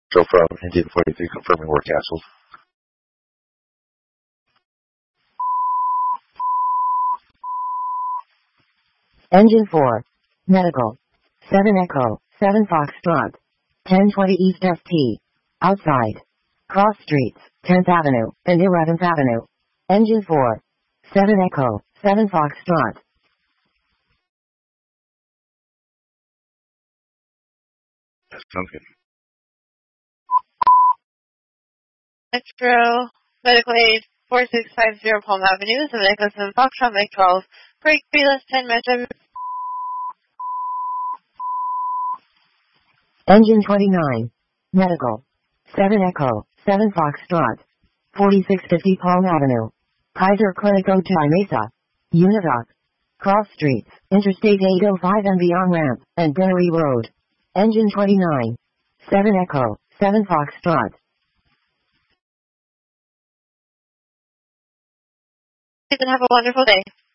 So from Engine 43 confirming work canceled. Engine 4. Medical. 7 Echo, 7 Foxtrot. 1020 East ST. Outside. Cross streets, 10th Avenue and 11th Avenue. Engine 4. 7 Echo, 7 Foxtrot. Sounds good. Metro Medical Aid 4650 Palm Avenue, 7 Echo 7 Foxtrot, Mike 12. Break Fearless 10 Metro. Engine 29. Medical. 7 Echo, 7 Foxtrot. 4650 Palm Avenue. Kaiser Clinic Ojai Mesa. Unidoc. Cross streets, Interstate 805 and beyond ramp, and Dennery Road. Engine 29. 7 Echo, 7 Foxtrot. And have a wonderful day.